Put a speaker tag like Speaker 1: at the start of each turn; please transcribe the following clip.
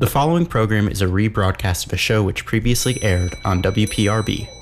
Speaker 1: The following program is a rebroadcast of a show which previously aired on WPRB.